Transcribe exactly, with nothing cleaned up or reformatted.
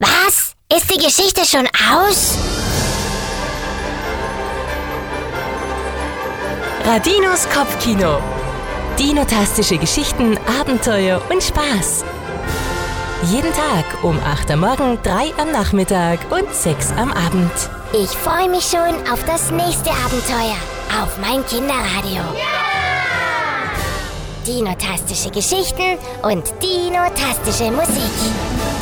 Was? Ist die Geschichte schon aus? Radinos Kopfkino. Dinotastische Geschichten, Abenteuer und Spaß. Jeden Tag um acht am Morgen, drei am Nachmittag und sechs am Abend. Ich freue mich schon auf das nächste Abenteuer auf mein Kinderradio. Ja! Dinotastische Geschichten und dinotastische Musik.